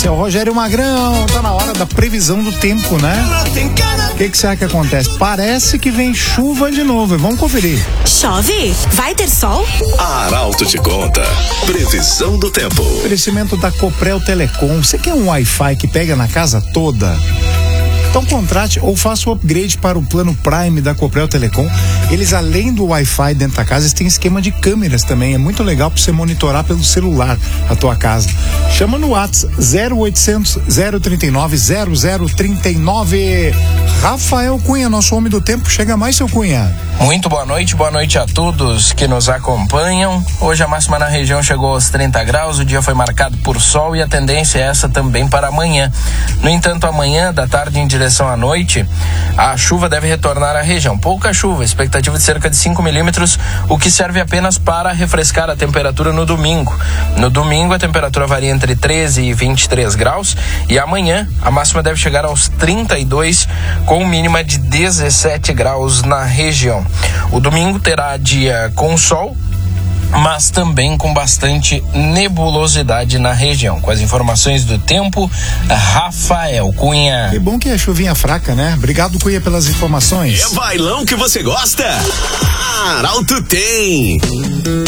Esse é o Rogério Magrão. Tá na hora da previsão do tempo, né? O que será que acontece? Parece que vem chuva de novo. Vamos conferir. Chove? Vai ter sol? A Arauto te conta. Previsão do tempo. Oferecimento da Coprel Telecom. Você quer um Wi-Fi que pega na casa toda? Então contrate ou faça o upgrade para o plano Prime da Coprel Telecom. Eles, além do Wi-Fi dentro da casa, eles têm esquema de câmeras também. É muito legal para você monitorar pelo celular a tua casa. Chama no WhatsApp 0800 039 0039. Rafael Cunha, nosso homem do tempo. Chega mais, seu Cunha. Muito boa noite a todos que nos acompanham. Hoje a máxima na região chegou aos 30 graus, o dia foi marcado por sol e a tendência é essa também para amanhã. No entanto, amanhã, da tarde em direção à noite, a chuva deve retornar à região. Pouca chuva, expectativa de cerca de 5 milímetros, o que serve apenas para refrescar a temperatura no domingo. No domingo, a temperatura varia entre 13 e 23 graus e amanhã a máxima deve chegar aos 32, com mínima de 17 graus na região. O domingo terá dia com sol, mas também com bastante nebulosidade na região. Com as informações do tempo, Rafael Cunha. Que bom que é chuvinha fraca, né? Obrigado, Cunha, pelas informações. É bailão que você gosta? Arauto tem!